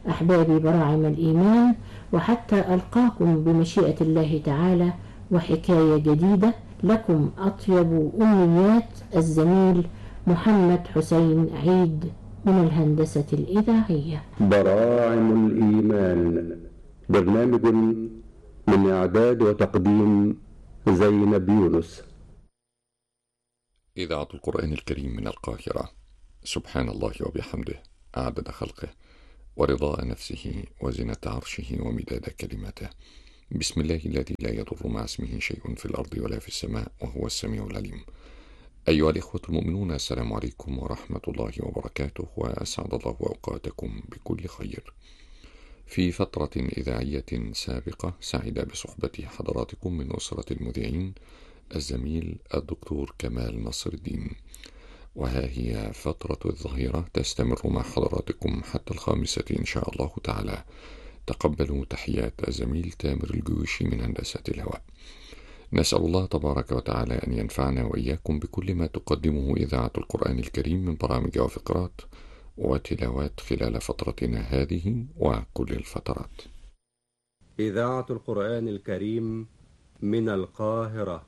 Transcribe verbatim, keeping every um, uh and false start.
أحبابي براعم الإيمان، وحتى ألقاكم بمشيئة الله تعالى وحكاية جديدة، لكم أطيب أمنيات الزميل محمد حسين عيد من الهندسة الإذاعية. براعم الإيمان، برنامج من إعداد وتقديم زينب يونس. إذاعة القرآن الكريم من القاهرة. سبحان الله وبحمده، عدد خلقه ورضاء نفسه وزنة عرشه ومداد كلماته. بسم الله الذي لا يضر مع اسمه شيء في الأرض ولا في السماء وهو السميع العليم. أيها الإخوة المؤمنون، السلام عليكم ورحمة الله وبركاته، وأسعد الله أوقاتكم بكل خير. في فترة إذاعية سابقة سعد بصحبة حضراتكم من أسرة المذيعين الزميل الدكتور كمال نصر الدين، وها هي فترة الظهيرة تستمر مع حضراتكم حتى الخامسة إن شاء الله تعالى. تقبلوا تحيات الزميل تامر الجويشي من هندسة الهواء. نسأل الله تبارك وتعالى أن ينفعنا وإياكم بكل ما تقدمه إذاعة القرآن الكريم من برامج وفقرات وتلاوات خلال فترتنا هذه وكل الفترات. إذاعة القرآن الكريم من القاهرة.